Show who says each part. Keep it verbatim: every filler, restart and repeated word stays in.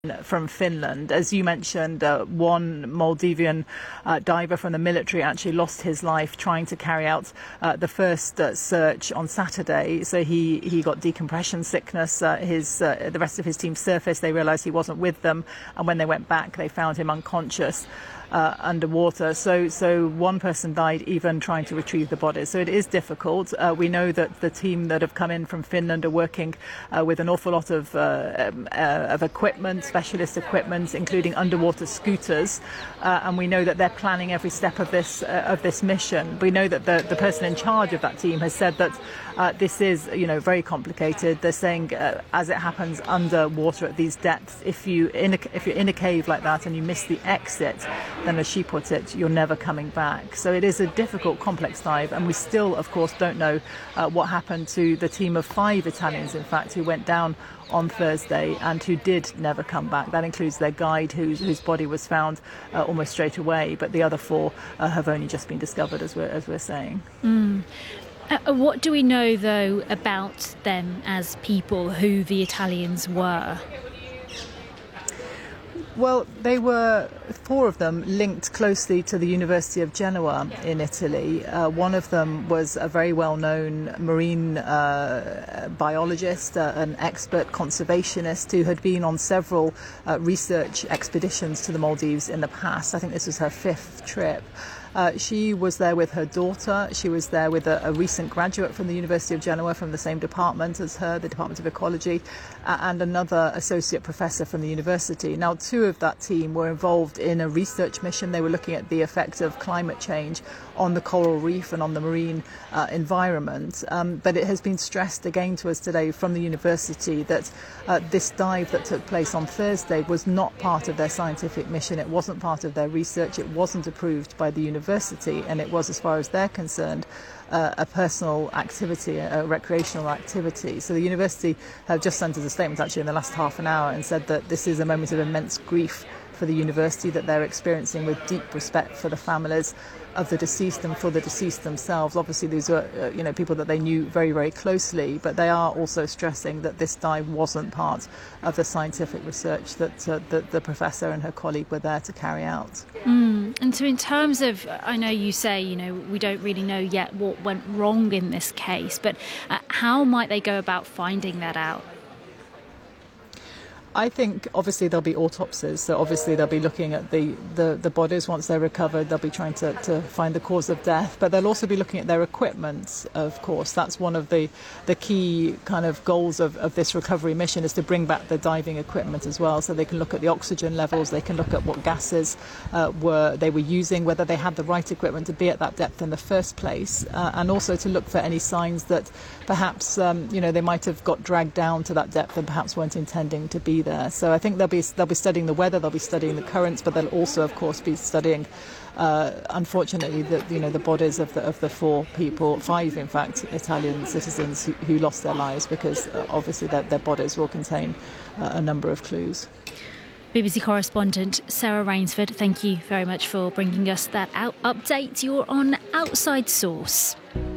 Speaker 1: from Finland. As you mentioned, uh, one Maldivian uh, diver from the military actually lost his life trying to carry out uh, the first uh, search on Saturday. So he, he got decompression sickness. Uh, his uh, the rest of his team surfaced. They realised he wasn't with them, and when they went back, they found him unconscious uh, underwater. So so one person died even trying to retrieve the bodies. So it is difficult. Uh, we know that the team that have come in from Finland are working uh, with an awful lot of uh, um, uh, of equipment, specialist equipment, including underwater scooters, uh, and we know that they're planning every step of this uh, of this mission. We know that the, the person in charge of that team has said that uh, this is, you know, very complicated. They're saying, uh, as it happens underwater at these depths, if you in a, if you're in a cave like that and you miss the exit, then as she put it, you're never coming back. So it is a difficult, complex dive, and we still, of course, don't know uh, what happened to the team of five Italians, in fact, who went down on Thursday and who did never come back. That includes their guide, whose, whose body was found uh, almost straight away, but the other four uh, have only just been discovered, as we're, as we're saying.
Speaker 2: Mm. Uh, what do we know, though, about them as people, who the Italians were?
Speaker 1: Well, they were, four of them, linked closely to the University of Genoa in Italy. Uh, one of them was a very well-known marine uh, biologist, uh, an expert conservationist who had been on several uh, research expeditions to the Maldives in the past. I think this was her fifth trip. Uh, she was there with her daughter. She was there with a, a recent graduate from the University of Genoa from the same department as her, the Department of Ecology, uh, and another associate professor from the university. Now, two of that team were involved in a research mission. They were looking at the effect of climate change on the coral reef and on the marine uh, environment. Um, but it has been stressed again to us today from the university that uh, this dive that took place on Thursday was not part of their scientific mission. It wasn't part of their research. It wasn't approved by the university. University, and it was, as far as they're concerned, uh, a personal activity, a, a recreational activity. So the university have just sent us a statement actually in the last half an hour and said that this is a moment of immense grief for the university that they're experiencing, with deep respect for the families of the deceased and for the deceased themselves. Obviously, these were uh, you know, people that they knew very, very closely, but they are also stressing that this dive wasn't part of the scientific research that uh, the, the professor and her colleague were there to carry out.
Speaker 2: Mm. And so in terms of, I know you say, you know, we don't really know yet what went wrong in this case, but uh, how might they go about finding that out?
Speaker 1: I think obviously there'll be autopsies, so obviously they'll be looking at the, the, the bodies once they're recovered. They'll be trying to, to find the cause of death, but they'll also be looking at their equipment, of course. That's one of the, the key kind of goals of, of this recovery mission, is to bring back the diving equipment as well, so they can look at the oxygen levels, they can look at what gases uh, were they were using, whether they had the right equipment to be at that depth in the first place, uh, and also to look for any signs that perhaps um, you know, they might have got dragged down to that depth and perhaps weren't intending to be there. So I think they'll be they'll be studying the weather, they'll be studying the currents, but they'll also, of course, be studying, uh, unfortunately, the you know the bodies of the of the four people, five in fact, Italian citizens who, who lost their lives, because uh, obviously their, their bodies will contain uh, a number of clues.
Speaker 2: B B C correspondent Sarah Rainsford, thank you very much for bringing us that out update. You're on Outside Source.